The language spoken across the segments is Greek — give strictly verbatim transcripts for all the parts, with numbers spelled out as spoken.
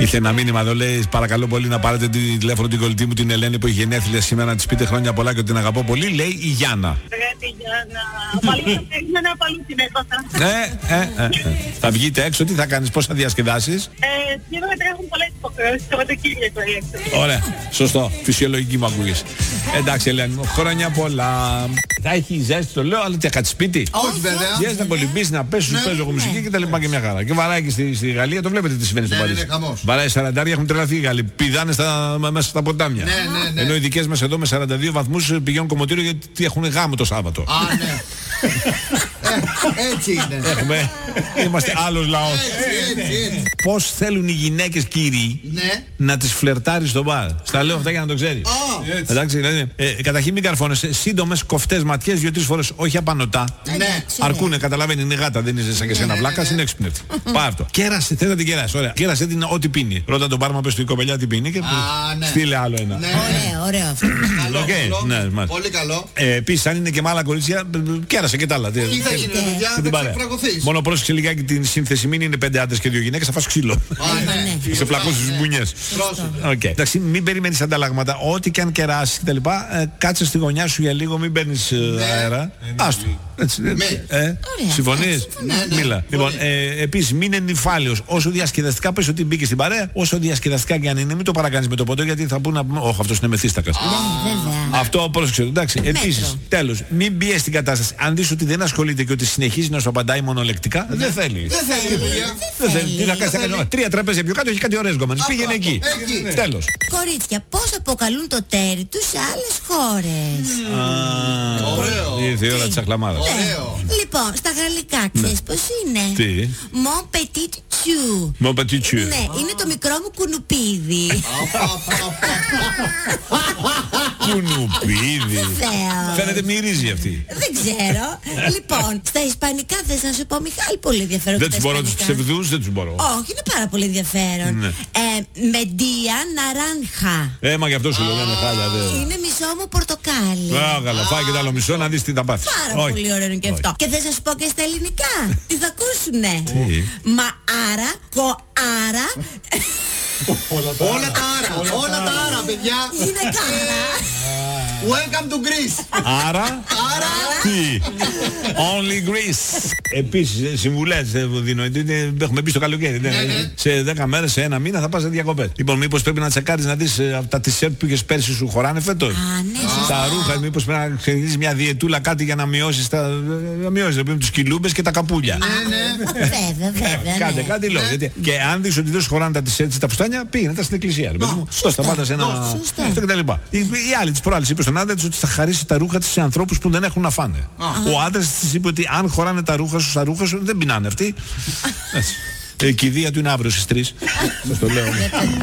Ήρθε ένα μήνυμα εδώ, λέει: παρακαλώ πολύ να πάρετε τη τηλέφωνο την κολλητή μου την Ελένη που έχει γενέθλια σήμερα, να της πείτε χρόνια πολλά και ότι την αγαπώ πολύ. Λέει η Γιάννα. Τη Γιάννα. Πάλι θα παίξουμε ένα παλού την έκοσα. Ε, ε, ε, ε. Θα βγείτε έξω, τι θα κάνεις, πώς θα διασκεδάσεις? Ε, σήμερα τρέχουν πολλές υποχρεώσεις, το Σαββατοκύριακο έξω. Ωραία, σωστό, φυσιολογική μου ακούγες. Εντάξει Ελένη μου, χρόνια πολλά. Θα έχει ζέστη το λέω, αλλά τι θα κάτσεις σπίτι? Όχι βέβαια. Ζέστη να κολυμπήσεις, να πέσεις, σου παίζω εγώ μουσική και τα λοιπά και μια χαρά. Και βαράει και στη, στη Γαλλία, το βλέπετε τι συμβαίνει στο Παρίσι. Βαράει σαραντάρια, έχουν τρελαθεί οι Γάλλοι. Πηδάνε στα, μέσα στα ποτάμια. Ναι, ναι, ναι. Ενώ οι δικές μας εδώ με σαράντα δύο βαθμούς πηγαίνουν κομμωτήριο γιατί έχουν γάμο το Σάββατο. Α, ναι. ε, έτσι είναι. Έχουμε, είμαστε άλλος λαός. Έτσι, έτσι, έτσι. Πώς θέλουν οι γυναίκες, κύριοι, ναι, να τις φλερτάρει στο μπαρ. Στα λέω αυτά για να το ξέρεις. Oh. Εντάξει, δηλαδή, ε, καταρχήν μην καρφώνεσαι. Σύντομες κοφτές ματιές δύο-τρεις φορές, όχι απανωτά. Ναι. Αρκούνε, καταλαβαίνει, είναι γάτα, δεν είσαι σαν και σένα βλάκα, είναι έξυπνη αυτή. Πάρ' το. Κέρασε, θέλει να την κεράσει. Ωραία. Κέρασε την ό,τι πίνει. Ρώτα τον πάρμα, πες του η κοπελιά τι πίνει και ναι, στείλε άλλο ένα. Ναι. Ωραίο, ωραίο αυτό. Καλό, Okay. καλό. Ναι, πολύ καλό. Ε, Επίσης, αν είναι και με άλλα κορίτσια, κέρασε και τα άλλα. Τι θα γίνει, παιδιά, θα ξεφραγωθείς. Μόνο πρόσεξε λιγάκι την σύνθεση, μην είναι πέντε άντρες και δύο γυναίκες, θα φας ξύλο. Ναι. Σε πλακώσεις στις μπουνιές. Okay. Εντάξει, μην περιμένεις ανταλλάγματα. Ό,τι και αν κεράσεις κτλ. Ε, κάτσε στη γωνιά σου για λίγο, μην παίρνεις ε, αέρα. Άστο. Έτσι, ε, συμφωνείς? Μίλα. Λοιπόν, ε, επίσης μην είναι νυφάλιος. Όσο διασκεδαστικά πες ότι μπήκε στην παρέα, όσο διασκεδαστικά και αν είναι, μην το παρακάνεις με το ποτό γιατί θα πούνε, όχι, αυτός είναι μεθύστακας. Αυτό πρόσεξε. Εντάξει. Επίσης, τέλος, μην πιέσει την κατάσταση. Αν δεις ότι δεν ασχολείται και ότι συνεχίζει να σου απαντάει μονολεκτικά, δεν θέλει. Δεν θέλει. Δεν θέλει. Τι θα κάνει? Τρία τραπέζια πιο κάτω έχει κάτι ωραίες γκόμενες. Πήγαινε εκεί. Τέλος. Κορίτσια, πώς αποκαλούν το τέρι τους σε άλλες χώρες? Ωραίο. Ήρθε η ώρα της αχλαμάδας. Λοιπόν, στα γαλλικά ξέρεις πώς είναι? Τι? Mon petit chou. Mon petit chou. Ναι, είναι το μικρό μου κουνουπίδι. Κουνουπίδι. Βεβαίως. Φαίνεται μυρίζει αυτή. Δεν ξέρω. Λοιπόν, στα ισπανικά θες να σου πω, Μιχάλη, πολύ ενδιαφέρον. Δεν τα τους μπορώ, τους ισπανικά. ψευδούς δεν τους μπορώ. Όχι, είναι πάρα πολύ ενδιαφέρον. Ναι. Ε, Μεντία ναράνχα. Ε, μα γι' αυτό σου λέω λένε χάλια. Είναι μισό μου πορτοκάλι. Α, καλά, φάει και το άλλο μισό να δεις τι θα πάθεις. Πάρα πολύ ωραίο είναι και αυτό. Και θες να σου πω και στα ελληνικά. Τι θα ακούσουνε? Μα άρα, κο άρα. Όλα τα άρα, όλα τα άρα, παιδιά. Είναι κάρα. Welcome to Greece. Άρα, Άρα. τι? Only Greece. Επίσης, συμβουλές δίνω. Έχουμε μπει στο καλοκαίρι. Σε δέκα μέρες, σε ένα μήνα θα πας σε διακοπές. Λοιπόν, μήπως πρέπει να τσεκάρεις να δεις τα t-shirt που είχες πέρσι σου χωράνε φέτος? Τα ρούχα, μήπως πρέπει να ξεκινήσεις μια διετούλα κάτι για να μειώσεις τα. Να μειώσεις, να πούμε, τους κιλούμπες και τα καπούλια. Ναι, ναι. Βέβαια, βέβαια. Κάντε κάτι λόγο. Και αν δεις ότι δεν σου χωράνε τα t-shirt τα πουστάνια, πήγαινε τα στην εκκλησία. Σωστά, πάντα σε ένα. Αυτό κτλ. Η άλλη της προάλλης είπε στον άντρα της ότι θα χαρίσει τα ρούχα της σε ανθρώπους που δεν έχουν να φάνε. Ο άντρας της είπε ότι αν χωράνε τα ρούχα σου στα ρούχα σου δεν πεινάνε αυτοί. Η κηδεία του είναι αύριο στις τρεις. Σας το λέω.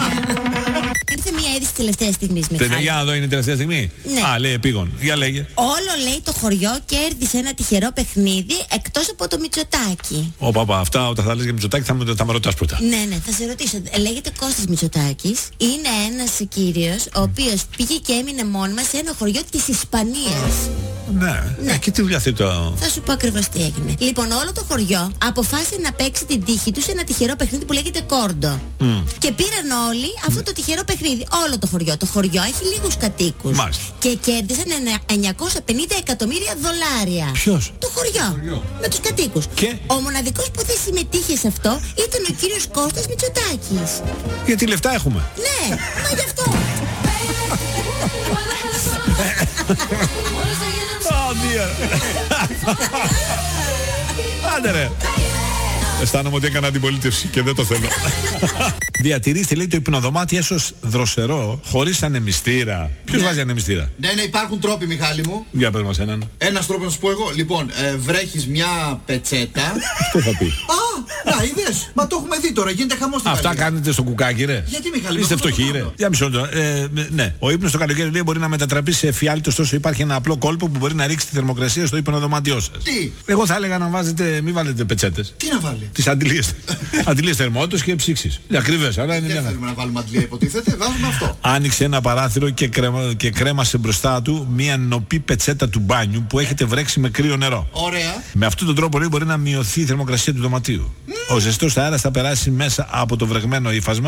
Ήρθε μια είδηση τελευταία στιγμή, Μιχάλη. Για να δω, είναι η τελευταία στιγμή. Ναι. Α, λέει επίγον. Για λέγε. Όλο, λέει, το χωριό κέρδισε ένα τυχερό παιχνίδι εκτός από το Μητσοτάκη. Ω παπά, αυτά όταν θα λες για Μητσοτάκη θα με, θα με ρωτάς πρώτα. Ναι, ναι, θα σε ρωτήσω. Λέγεται Κώστας Μητσοτάκης. Είναι ένας κύριος ο οποίος πήγε και έμεινε μόνιμα σε ένα χωριό της Ισπανίας. Ναι, ναι. Ε, και τι δουλειά αυτή το. Θα σου πω ακριβώς τι έγινε. Λοιπόν, όλο το χωριό αποφάσισε να παίξει την τύχη του σε ένα τυχερό παιχνίδι που λέγεται κόρντο. Mm. Και πήραν όλοι αυτό το τυχερό παιχνίδι. Όλο το χωριό. Το χωριό έχει λίγους κατοίκους. Μάλιστα. Και κέρδισαν εννιακόσια πενήντα εκατομμύρια δολάρια. Ποιος? Το χωριό. χωριό. Με τους κατοίκους. Και? Ο μοναδικός που δεν συμμετείχε σε αυτό ήταν ο κύριος Κώστας Μητσοτάκης. Γιατί λεφτά έχουμε. Ναι, μα γι' αυτό. Άντε ρε. Αισθάνομαι ότι έκανα αντιπολίτευση και δεν το θέλω. Διατηρήστε, λέει, το υπνοδωμάτι έσως δροσερό, χωρίς ανεμιστήρα. Ποιος βάζει ανεμιστήρα? Ναι, ναι, υπάρχουν τρόποι, Μιχάλη μου. Για πες μας έναν. Ένας τρόπος να σου πω εγώ. Λοιπόν, ε, βρέχεις μια πετσέτα. Αυτό θα πει. Α, να είδες. Μα το έχουμε δει τώρα, γίνεται χαμός στην Αυτά Γαλλία. κάνετε στο κουκάκι, ρε? Γιατί, Μιχάλη? Είστε φτωχοί, ρε? Για μισό λεπτό. Ε, ναι, ο ύπνος το καλοκαίρι, λέει, μπορεί να μετατραπεί σε εφιάλτη, ωστόσο υπάρχει ένα απλό κόλπο που μπορεί να ρίξει τη θερμοκρασία στο υπνοδωμάτιό σας. Τι? Εγώ θα έλεγα να βάζετε, μην βάλετε πετσέτες. Τι να βάλει? Τις αντιλίες. Αντιλίες θερμότητας και ψήξης. Είναι ακριβές, αλλά είναι Δεν μια. θέλουμε να βάλουμε αντλία, υποτίθεται. Βάζουμε αυτό. Άνοιξε ένα παράθυρο και, κρέμα, και κρέμασε μπροστά του μία νοπή πετσέτα του μπάνιου που έχετε βρέξει με κρύο νερό. Ωραία. Με αυτόν τον τρόπο, λέει, μπορεί να μειωθεί η θερμοκρασία του δωματίου. Mm. Ο ζεστός αέρας θα περάσει μέσα από το βρεγμένο ύφασμα